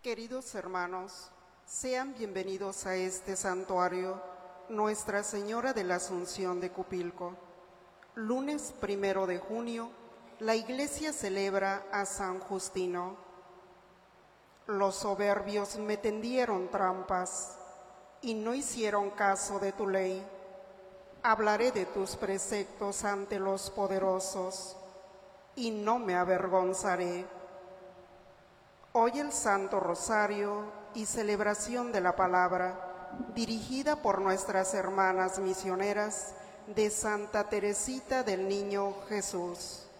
Queridos hermanos, sean bienvenidos a este santuario, Nuestra Señora de la Asunción de Cupilco. Lunes 1 de junio, la Iglesia celebra a San Justino. Los soberbios me tendieron trampas y no hicieron caso de tu ley. Hablaré de tus preceptos ante los poderosos y no me avergonzaré. Hoy el Santo Rosario y celebración de la palabra, dirigida por nuestras hermanas misioneras de Santa Teresita del Niño Jesús.